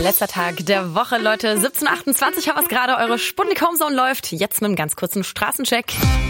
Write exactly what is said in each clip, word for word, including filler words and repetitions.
Letzter Tag der Woche, Leute. siebzehn Uhr achtundzwanzig haben wir es gerade. Eure Sputnik Homezone läuft. Jetzt mit einem ganz kurzen Straßencheck.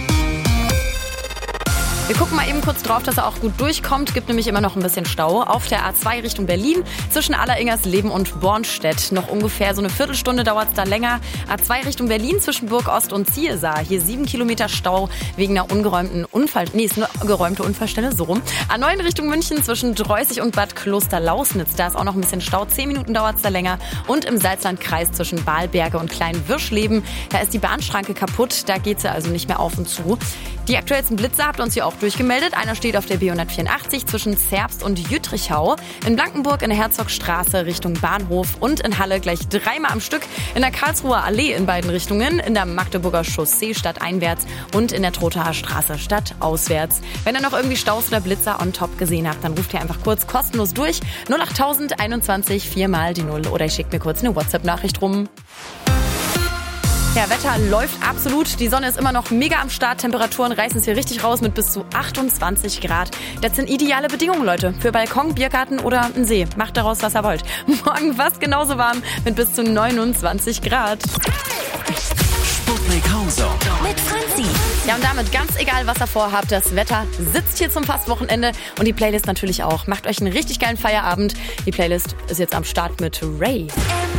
Wir gucken mal eben kurz drauf, dass er auch gut durchkommt. Gibt nämlich immer noch ein bisschen Stau auf der A zwei Richtung Berlin zwischen Alleringersleben und Bornstedt. Noch ungefähr so eine Viertelstunde dauert es da länger. A zwei Richtung Berlin zwischen Burgost und Ziersar. Hier sieben Kilometer Stau wegen einer ungeräumten Unfall... Nee, ist eine geräumte Unfallstelle, so rum. A neun Richtung München zwischen Dreußig und Bad Klosterlausnitz. Da ist auch noch ein bisschen Stau. Zehn Minuten dauert es da länger. Und im Salzlandkreis zwischen Balberge und Kleinwirschleben. Da ist die Bahnschranke kaputt. Da geht sie also nicht mehr auf und zu. Die aktuellsten Blitze habt ihr uns hier auch durchgemeldet. Einer steht auf der B hundertvierundachtzig zwischen Zerbst und Jütrichau. In Blankenburg in der Herzogstraße Richtung Bahnhof und in Halle gleich dreimal am Stück. In der Karlsruher Allee in beiden Richtungen. In der Magdeburger Chaussee stadteinwärts und in der Trothaer Straße stadtauswärts. Wenn ihr noch irgendwie Staus oder Blitzer on top gesehen habt, dann ruft ihr einfach kurz kostenlos durch. null acht null null einundzwanzig vier mal die Null oder ich schickt mir kurz eine WhatsApp-Nachricht rum. Ja, Wetter läuft absolut. Die Sonne ist immer noch mega am Start. Temperaturen reißen es hier richtig raus mit bis zu achtundzwanzig Grad. Das sind ideale Bedingungen, Leute. Für Balkon, Biergarten oder einen See. Macht daraus, was ihr wollt. Morgen fast genauso warm mit bis zu neunundzwanzig Grad. Sputnik Homezone mit Franzi. Ja, und damit ganz egal, was ihr vorhabt, das Wetter sitzt hier zum Fastwochenende und die Playlist natürlich auch. Macht euch einen richtig geilen Feierabend. Die Playlist ist jetzt am Start mit Ray.